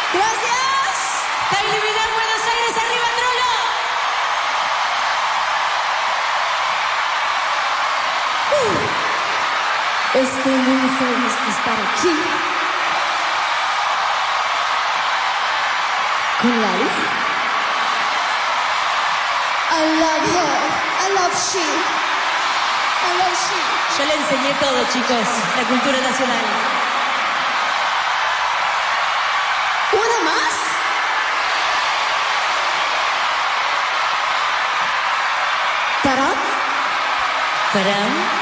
Gracias. Kylie Vidal, Buenos Aires, arriba Trollo. Estoy muy feliz de estar aquí con Lali. I love her. I love she. I love she. Yo le enseñé todo, chicos, la cultura nacional. ¿Una más? ¿Tarán? Tarán.